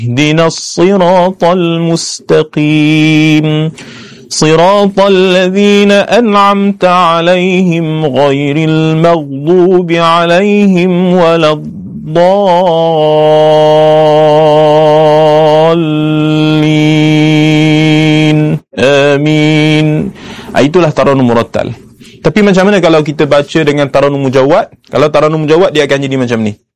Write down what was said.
Ihdinas siratal mustaqim. Siratal ladzina an'amta 'alaihim ghairil maghdubi 'alaihim waladdallin. Amin. Itulah taranum murattal. Tapi macam mana kalau kita baca dengan taranum mujawwad? Kalau taranum mujawwad dia akan jadi macam ni.